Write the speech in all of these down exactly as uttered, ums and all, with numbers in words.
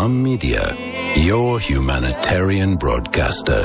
Islam Media, your humanitarian broadcaster.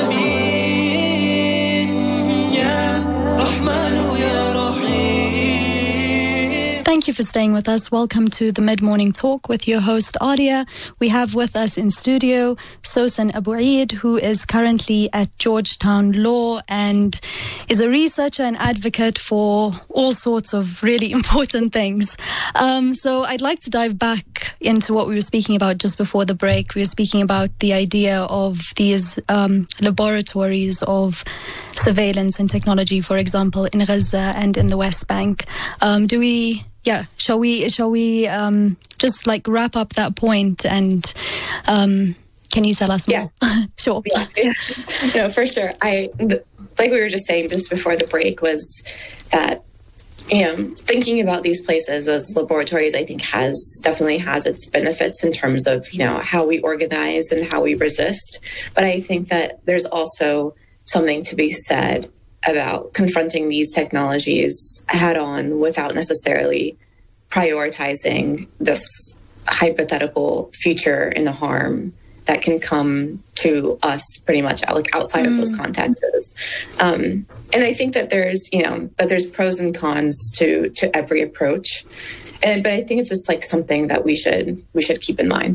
Thank you for staying with us. Welcome to the Mid-Morning Talk with your host, Adia. We have with us in studio Sosan Abu Eid, who is currently at Georgetown Law and is a researcher and advocate for all sorts of really important things. Um, so I'd like to dive back into what we were speaking about just before the break. We were speaking about the idea of these um, laboratories of surveillance and technology, for example, in Gaza and in the West Bank. Um, do we... Yeah, shall we shall we um, just like wrap up that point and um, can you tell us more? Yeah. Sure. Yeah, yeah. No, for sure. I the, like we were just saying just before the break was that, you know, thinking about these places as laboratories, I think has definitely has its benefits in terms of, you know, how we organize and how we resist. But I think that there's also something to be said about confronting these technologies head on without necessarily prioritizing this hypothetical future and harm that can come to us pretty much like outside mm. of those contexts. Um, and I think that there's, you know, that there's pros and cons to to every approach. And but I think it's just like something that we should we should keep in mind.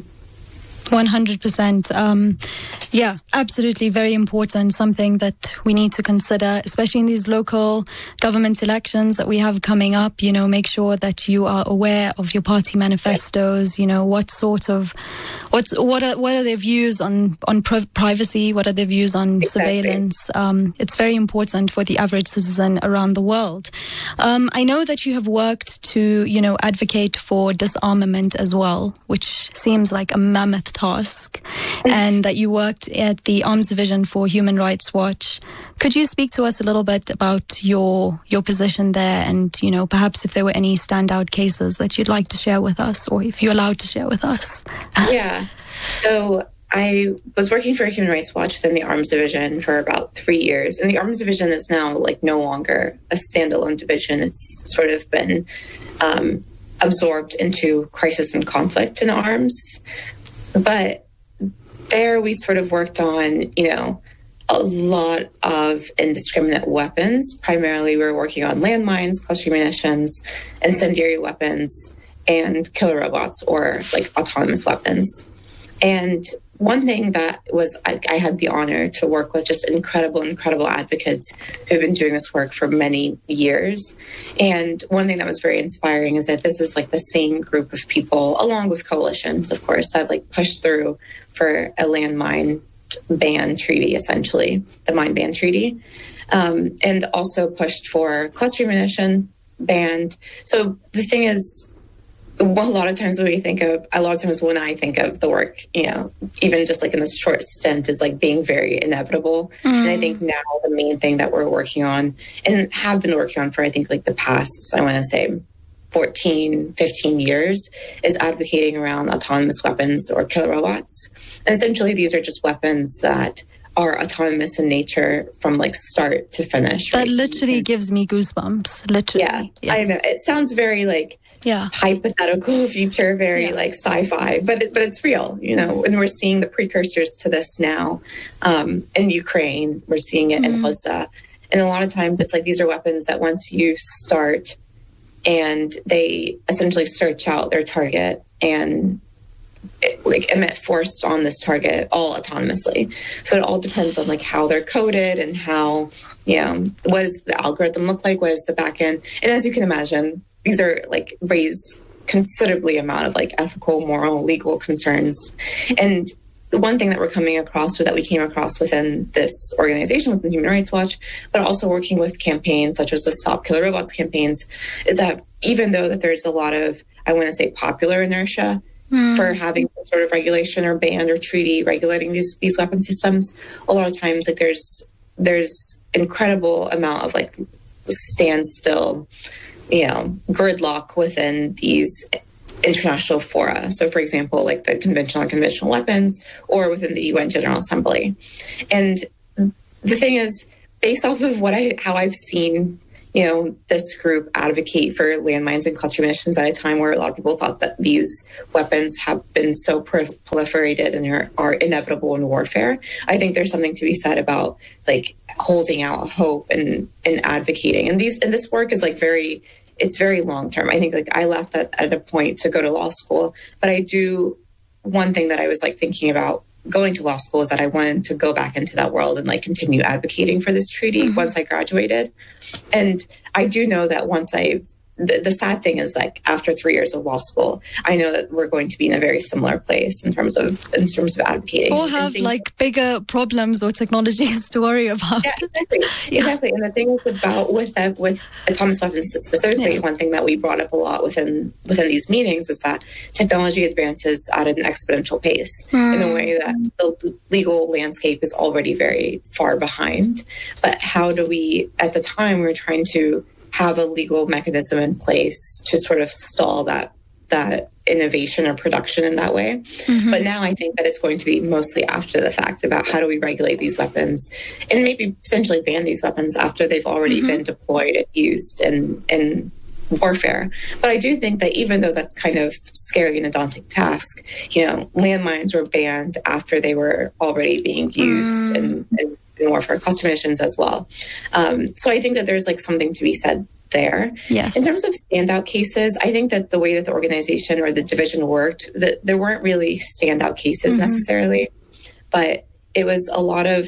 one hundred percent. Um, yeah, absolutely. Very important. Something that we need to consider, especially in these local government elections that we have coming up. You know, make sure that you are aware of your party manifestos. You know, what sort of, what's, what are, what are their views on, on pri- privacy? What are their views on exactly. surveillance? Um, it's very important for the average citizen around the world. Um, I know that you have worked to, you know, advocate for disarmament as well, which seems like a mammoth task, and that you worked at the Arms Division for Human Rights Watch. Could you speak to us a little bit about your your position there, and you know perhaps if there were any standout cases that you'd like to share with us, or if you're allowed to share with us? Yeah. So I was working for Human Rights Watch within the Arms Division for about three years, and the Arms Division is now like no longer a standalone division. It's sort of been um, absorbed into crisis and conflict in arms. But there we sort of worked on, you know, a lot of indiscriminate weapons. Primarily, we were working on landmines, cluster munitions, incendiary weapons, and killer robots or like autonomous weapons. And one thing that was, I, I had the honor to work with just incredible, incredible advocates who've been doing this work for many years. And one thing that was very inspiring is that this is like the same group of people, along with coalitions, of course, that like pushed through for a landmine ban treaty, essentially, the mine ban treaty, um, and also pushed for cluster munition ban. So the thing is, well, a lot of times when we think of, a lot of times when I think of the work, you know, even just like in this short stint is like being very inevitable. Mm. And I think now the main thing that we're working on and have been working on for, I think like the past, I want to say fourteen, fifteen years is advocating around autonomous weapons or killer robots. And essentially these are just weapons that are autonomous in nature from like start to finish. That right? literally so gives me goosebumps, literally. Yeah, yeah, I know. It sounds very like yeah. hypothetical future, very yeah. like sci-fi, but it, but it's real, you know, and we're seeing the precursors to this now um, in Ukraine. We're seeing it mm-hmm. in Gaza. And a lot of times it's like these are weapons that once you start and they essentially search out their target and it, like emit force on this target all autonomously. So it all depends on like how they're coded and how, you know, what does the algorithm look like? What is the back end? And as you can imagine, these are like raise considerably amount of like ethical, moral, legal concerns. And the one thing that we're coming across or that we came across within this organization, within Human Rights Watch, but also working with campaigns such as the Stop Killer Robots campaigns, is that even though that there's a lot of, I want to say, popular inertia mm. for having some sort of regulation or ban or treaty regulating these these weapon systems, a lot of times like there's there's incredible amount of like standstill, you know, gridlock within these international fora. So, for example, like the Convention on Conventional Weapons or within the U N General Assembly. And the thing is, based off of what I, how I've seen, you know, this group advocate for landmines and cluster munitions at a time where a lot of people thought that these weapons have been so proliferated and are, are inevitable in warfare. I think there's something to be said about like holding out hope and, and advocating. And these, and this work is like very, it's very long term. I think like I left at, at a point to go to law school, but I do, one thing that I was like thinking about going to law school is that I wanted to go back into that world and like continue advocating for this treaty mm-hmm. once I graduated. And I do know that once I've, the, the sad thing is like after three years of law school, I know that we're going to be in a very similar place in terms of in terms of advocating. Or have like bigger problems or technologies to worry about. Yeah, exactly. Yeah. Exactly. And the thing is about with that, with autonomous weapons specifically, yeah. one thing that we brought up a lot within within these meetings is that technology advances at an exponential pace mm. in a way that the legal landscape is already very far behind. But how do we, at the time, we were trying to have a legal mechanism in place to sort of stall that that innovation or production in that way. Mm-hmm. But now I think that it's going to be mostly after the fact about how do we regulate these weapons and maybe potentially ban these weapons after they've already mm-hmm. been deployed and used in, in warfare. But I do think that even though that's kind of scary and a daunting task, you know, landmines were banned after they were already being used mm. and, and in warfare, cluster munitions as well. Um, so I think that there's like something to be said there. Yes. In terms of standout cases, I think that the way that the organization or the division worked, that there weren't really standout cases mm-hmm. necessarily, but it was a lot of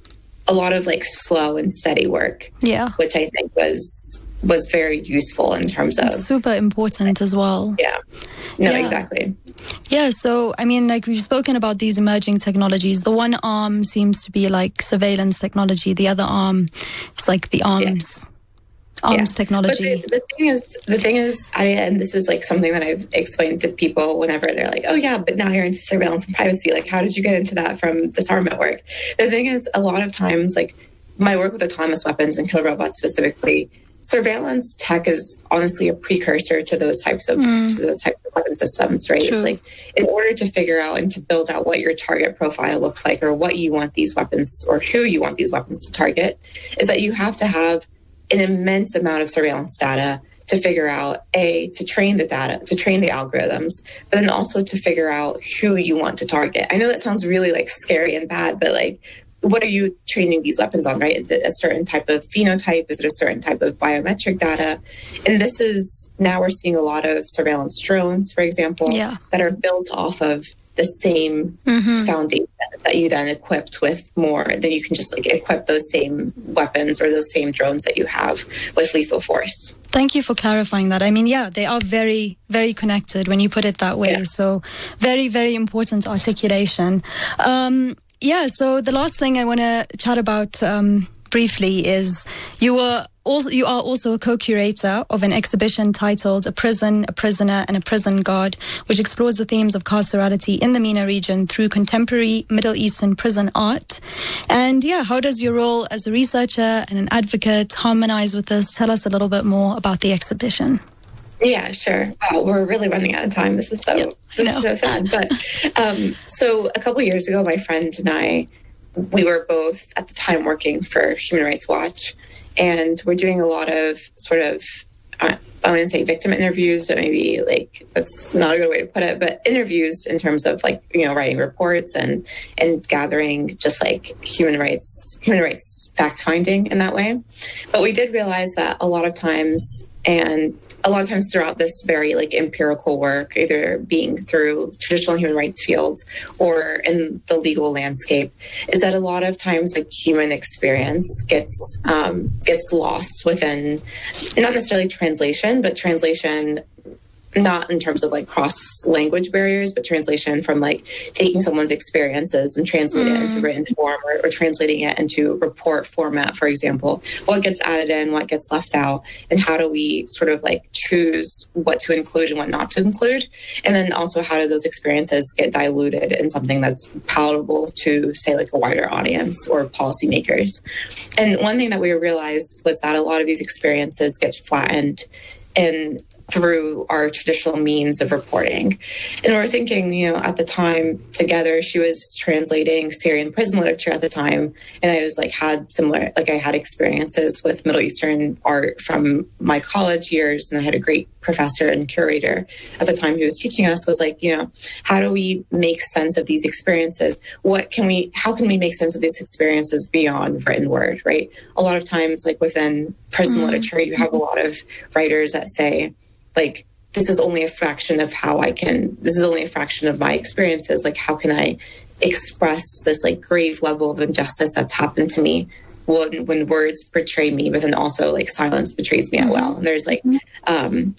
a lot of like slow and steady work. Yeah. Which I think was was very useful in terms of it's super important as well. Yeah. No, yeah. exactly. Yeah, so I mean, like we've spoken about these emerging technologies. The one arm seems to be like surveillance technology. The other arm is like the arms, yeah. arms yeah. technology. But the, the thing is, the thing is, I and this is like something that I've explained to people whenever they're like, "Oh yeah, but now you're into surveillance and privacy. Like, how did you get into that from disarmament work?" The thing is, a lot of times, like my work with autonomous weapons and killer robots specifically. Surveillance tech is honestly a precursor to those types of mm. to those types of weapon systems, right? True. It's like in order to figure out and to build out what your target profile looks like or what you want these weapons or who you want these weapons to target, is that you have to have an immense amount of surveillance data to figure out, A, to train the data, to train the algorithms, but then also to figure out who you want to target. I know that sounds really like scary and bad, but like what are you training these weapons on, right? Is it a certain type of phenotype? Is it a certain type of biometric data? And this is, now we're seeing a lot of surveillance drones, for example, yeah. that are built off of the same mm-hmm. foundation that you then equipped with more, then you can just like equip those same weapons or those same drones that you have with lethal force. Thank you for clarifying that. I mean, yeah, they are very, very connected when you put it that way. Yeah. So very, very important articulation. Um, Yeah, so the last thing I want to chat about um, briefly is you were also you are also a co-curator of an exhibition titled "A Prison, a Prisoner, and a Prison Guard," which explores the themes of carcerality in the MENA region through contemporary Middle Eastern prison art. And yeah, how does your role as a researcher and an advocate harmonize with this? Tell us a little bit more about the exhibition. Yeah, sure. Wow, we're really running out of time. This is so yeah, this is so sad. But um, so a couple of years ago, my friend and I, we were both at the time working for Human Rights Watch, and we're doing a lot of sort of uh, I wouldn't say victim interviews, but maybe like that's not a good way to put it, but interviews in terms of like, you know, writing reports and and gathering just like human rights human rights fact finding in that way. But we did realize that a lot of times and a lot of times throughout this very like empirical work, either being through traditional human rights fields or in the legal landscape, is that a lot of times like human experience gets um, gets lost within not necessarily translation, but translation not in terms of like cross language barriers, but translation from like taking someone's experiences and translating mm. it into written form or, or translating it into report format, for example. What gets added in, what gets left out, and how do we sort of like choose what to include and what not to include? And then also how do those experiences get diluted in something that's palatable to, say, like a wider audience or policymakers? And one thing that we realized was that a lot of these experiences get flattened in through our traditional means of reporting. And we're thinking, you know, at the time together, she was translating Syrian prison literature at the time. And I was like, had similar, like I had experiences with Middle Eastern art from my college years. And I had a great professor and curator at the time who was teaching us, was like, you know, how do we make sense of these experiences? What can we, how can we make sense of these experiences beyond written word, right? A lot of times, like within prison mm-hmm. literature, you have a lot of writers that say, like, this is only a fraction of how I can, this is only a fraction of my experiences. Like, how can I express this like grave level of injustice that's happened to me when, when words betray me, but then also like silence betrays me mm-hmm. as well. And there's like, um,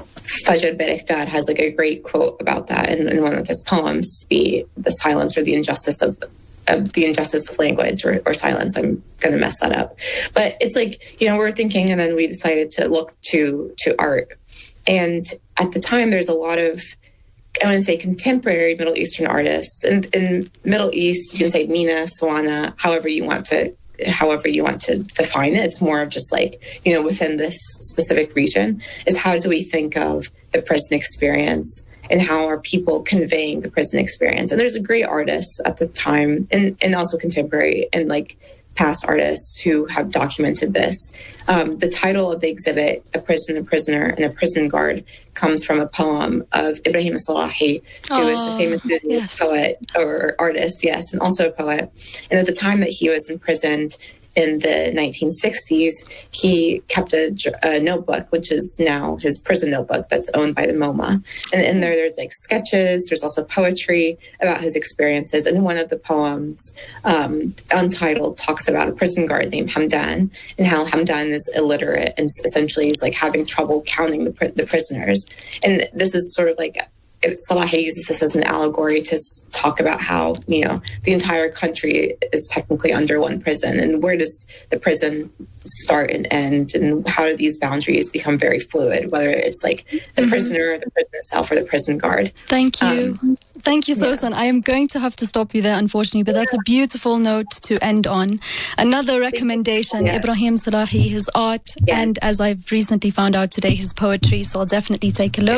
Fajr Berikhdar has like a great quote about that in, in one of his poems, the the silence or the injustice of of the injustice of language or, or silence. I'm going to mess that up. But it's like, you know, we're thinking, and then we decided to look to to art. And at the time, there's a lot of, I want to say, contemporary Middle Eastern artists. And in Middle East, you can say Mina, Sawana, however you want to, however you want to define it. It's more of just like, you know, within this specific region, is how do we think of the prison experience and how are people conveying the prison experience? And there's a great artist at the time, and, and also contemporary and like past artists who have documented this. Um, the title of the exhibit, A Prison, a Prisoner, and a Prison Guard, comes from a poem of Ibrahim Salahi, who oh, is a famous yes. poet or artist, yes, and also a poet. And at the time that he was imprisoned in the nineteen sixties, he kept a, a notebook, which is now his prison notebook that's owned by the MoMA. And in there, there's like sketches, there's also poetry about his experiences. And one of the poems, um, Untitled, talks about a prison guard named Hamdan and how Hamdan is illiterate and essentially is like having trouble counting the, pr- the prisoners. And this is sort of like, Salahi uses this as an allegory to talk about how, you know, the entire country is technically under one prison, and where does the prison start and end, and how do these boundaries become very fluid, whether it's like the mm-hmm. prisoner, the prison itself, or the prison guard. Thank you. Um, Thank you, Sosan. Yeah. I am going to have to stop you there, unfortunately, but that's a beautiful note to end on. Another recommendation, yeah. Ibrahim Salahi, his art, yeah. and as I've recently found out today, his poetry, so I'll definitely take a look.